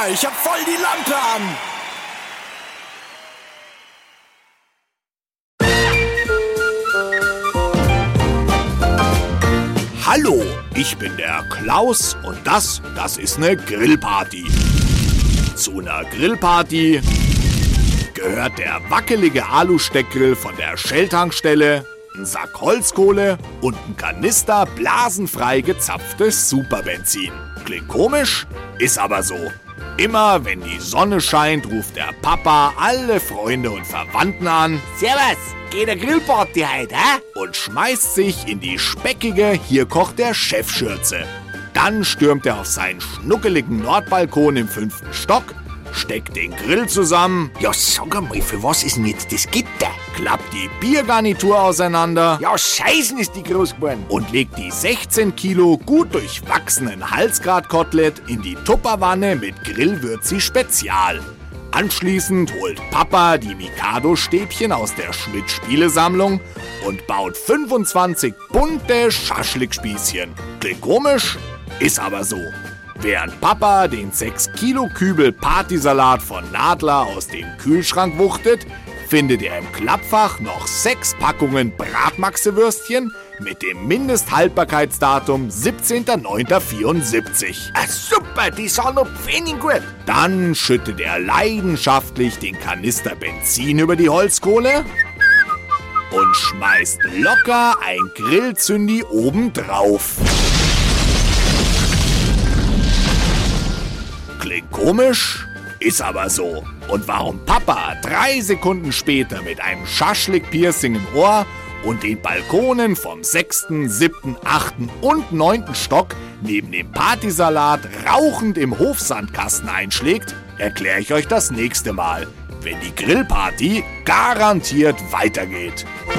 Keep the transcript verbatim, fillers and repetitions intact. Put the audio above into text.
ich hab voll die Lampe an. Hallo, ich bin der Klaus und das, das ist eine Grillparty. Zu einer Grillparty gehört der wackelige Alusteckgrill von der Shell-Tankstelle, ein Sack Holzkohle und ein Kanister blasenfrei gezapftes Superbenzin. Klingt komisch, ist aber so. Immer wenn die Sonne scheint, ruft der Papa alle Freunde und Verwandten an. Servus, geht eine Grillparty heute, hä? Und schmeißt sich in die speckige Hier kocht der Chef-Schürze. Dann stürmt er auf seinen schnuckeligen Nordbalkon im fünften Stock, steckt den Grill zusammen. Ja, sag einmal, für was ist denn jetzt das Gitter? Klappt die Biergarnitur auseinander. Ja, scheißen ist die groß geworden. Und legt die sechzehn Kilo gut durchwachsenen Halsgratkotelett in die Tupperwanne mit Grillwürzi Spezial. Anschließend holt Papa die Mikado-Stäbchen aus der Schmidt-Spielesammlung und baut fünfundzwanzig bunte Schaschlikspießchen. Klingt komisch, ist aber so. Während Papa den sechs Kilo Kübel Partysalat von Nadler aus dem Kühlschrank wuchtet, findet er im Klappfach noch sechs Packungen Bratmaxewürstchen mit dem Mindesthaltbarkeitsdatum siebzehnter neunter vierundsiebzig. Ah, super, die sind noch pfennig gut. Dann schüttet er leidenschaftlich den Kanister Benzin über die Holzkohle und schmeißt locker ein Grillzündi obendrauf. Klingt komisch, ist aber so. Und warum Papa drei Sekunden später mit einem Schaschlik-Piercing im Ohr und den Balkonen vom sechsten, siebten, achten und neunten Stock neben dem Partysalat rauchend im Hofsandkasten einschlägt, erkläre ich euch das nächste Mal, wenn die Grillparty garantiert weitergeht.